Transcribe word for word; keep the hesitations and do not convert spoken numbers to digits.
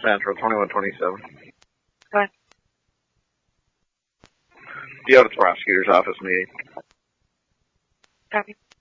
Central, twenty-one twenty-seven. What? The Otis prosecutor's office meeting. Copy.